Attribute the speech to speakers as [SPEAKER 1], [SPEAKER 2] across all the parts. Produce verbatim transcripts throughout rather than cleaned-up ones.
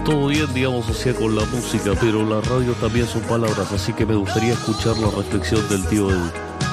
[SPEAKER 1] todo bien, digamos, o sea, con la música, pero la radio también son palabras, así que me gustaría escuchar la reflexión del tío Edu.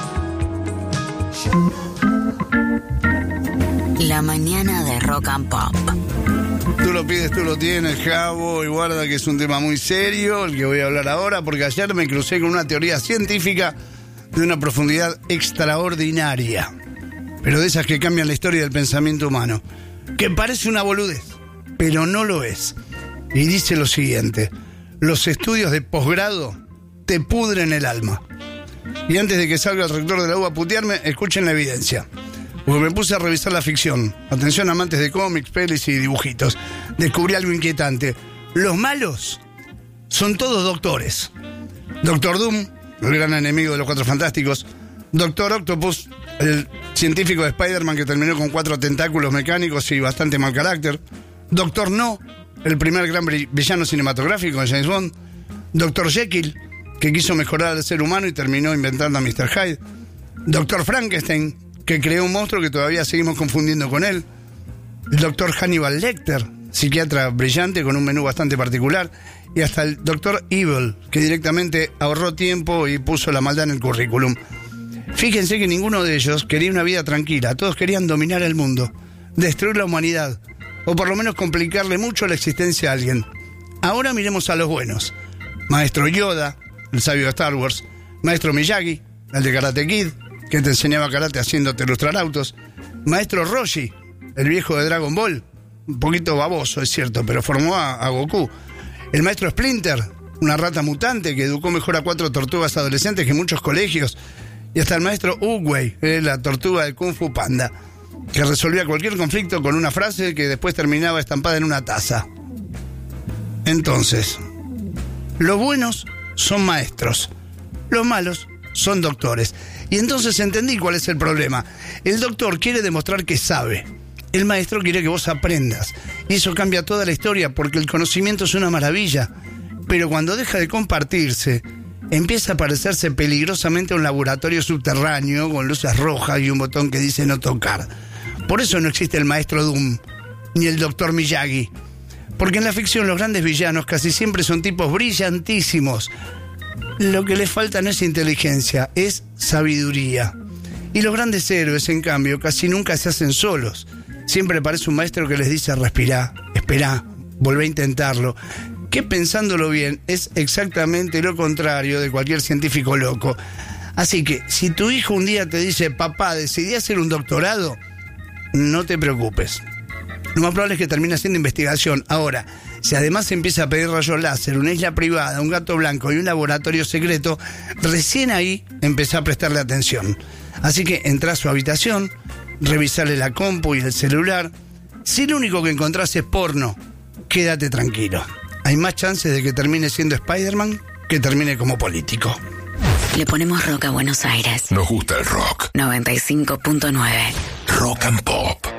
[SPEAKER 2] La mañana de Rock and Pop.
[SPEAKER 3] Tú lo pides, tú lo tienes, Javo, y guarda que es un tema muy serio el que voy a hablar ahora, porque ayer me crucé con una teoría científica de una profundidad extraordinaria, pero de esas que cambian la historia del pensamiento humano, que parece una boludez, pero no lo es. Y dice lo siguiente: los estudios de posgrado te pudren el alma. Y antes de que salga el rector de la U a putearme, escuchen la evidencia. Porque me puse a revisar la ficción. Atención, amantes de cómics, pelis y dibujitos. Descubrí algo inquietante. Los malos son todos doctores. Doctor Doom, el gran enemigo de los Cuatro Fantásticos. Doctor Octopus, el científico de Spider-Man que terminó con cuatro tentáculos mecánicos y bastante mal carácter. Doctor No, el primer gran villano cinematográfico de James Bond. Doctor Jekyll, que quiso mejorar al ser humano y terminó inventando a mister Hyde. Doctor Frankenstein, que creó un monstruo que todavía seguimos confundiendo con él. El doctor Hannibal Lecter, psiquiatra brillante con un menú bastante particular. Y hasta el doctor Evil, que directamente ahorró tiempo y puso la maldad en el currículum. Fíjense que ninguno de ellos quería una vida tranquila. Todos querían dominar el mundo, destruir la humanidad, o por lo menos complicarle mucho la existencia a alguien. Ahora miremos a los buenos. Maestro Yoda, el sabio de Star Wars. Maestro Miyagi, el de Karate Kid, que te enseñaba karate haciéndote ilustrar autos. Maestro Roshi, el viejo de Dragon Ball, un poquito baboso, es cierto, pero formó a, a Goku. El maestro Splinter, una rata mutante que educó mejor a cuatro tortugas adolescentes que en muchos colegios. Y hasta el maestro Oogway, eh, la tortuga de Kung Fu Panda, que resolvía cualquier conflicto con una frase que después terminaba estampada en una taza. Entonces, los buenos son maestros, los malos son doctores. Y entonces entendí cuál es el problema. El doctor quiere demostrar que sabe. El maestro quiere que vos aprendas. Y eso cambia toda la historia, porque el conocimiento es una maravilla. Pero cuando deja de compartirse, empieza a parecerse peligrosamente a un laboratorio subterráneo con luces rojas y un botón que dice no tocar. Por eso no existe el maestro Doom, ni el doctor Miyagi. Porque en la ficción los grandes villanos casi siempre son tipos brillantísimos. Lo que les falta no es inteligencia, es sabiduría. Y los grandes héroes, en cambio, casi nunca se hacen solos. Siempre aparece un maestro que les dice: respirá, esperá, volvé a intentarlo. Que pensándolo bien, es exactamente lo contrario de cualquier científico loco. Así que, si tu hijo un día te dice: papá, decidí hacer un doctorado, no te preocupes. Lo más probable es que termine haciendo investigación. Ahora, si además empieza a pedir rayos láser, una isla privada, un gato blanco y un laboratorio secreto, recién ahí empezá a prestarle atención. Así que entrá a su habitación, revisale la compu y el celular. Si lo único que encontrás es porno, quédate tranquilo. Hay más chances de que termine siendo Spider-Man que termine como político.
[SPEAKER 2] Le ponemos rock a Buenos Aires.
[SPEAKER 4] Nos gusta el rock.
[SPEAKER 2] noventa y cinco punto nueve.
[SPEAKER 4] Rock and Pop.